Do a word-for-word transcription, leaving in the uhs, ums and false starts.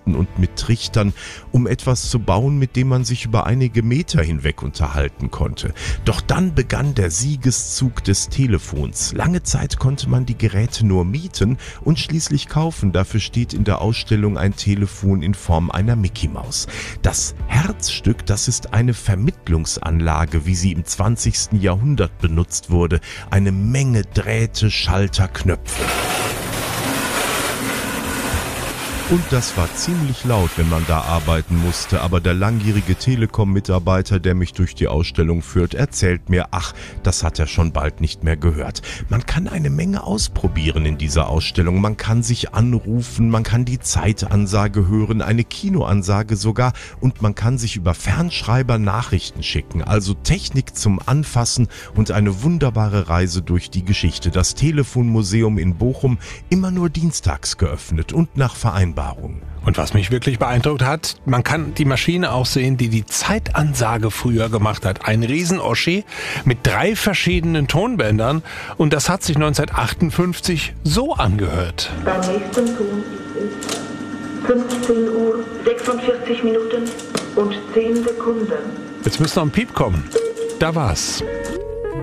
Masten und mit Trichtern, um etwas zu bauen, mit dem man sich über einige Meter hinweg unterhalten konnte. Doch dann begann der Siegeszug des Telefons. Lange Zeit konnte man die Geräte nur mieten und schließlich kaufen. Dafür steht in der Ausstellung ein Telefon in Form einer Mickey-Maus. Das Herzstück, das ist eine Vermittlungsanlage, wie sie im zwanzigsten Jahrhundert benutzt wurde. Eine Menge Drähte, Schalter, Knöpfe. Und das war ziemlich laut, wenn man da arbeiten musste, aber der langjährige Telekom-Mitarbeiter, der mich durch die Ausstellung führt, erzählt mir, ach, das hat er schon bald nicht mehr gehört. Man kann eine Menge ausprobieren in dieser Ausstellung. Man kann sich anrufen, man kann die Zeitansage hören, eine Kinoansage sogar, und man kann sich über Fernschreiber Nachrichten schicken. Also Technik zum Anfassen und eine wunderbare Reise durch die Geschichte. Das Telefonmuseum in Bochum, immer nur dienstags geöffnet und nach Vereinbarung. Und was mich wirklich beeindruckt hat, man kann die Maschine auch sehen, die die Zeitansage früher gemacht hat. Ein Riesen-Oschi mit drei verschiedenen Tonbändern, und das hat sich neunzehnhundertachtundfünfzig so angehört. Beim nächsten Ton ist es fünfzehn Uhr sechsundvierzig Minuten und zehn Sekunden. Jetzt müsste noch ein Piep kommen. Da war's.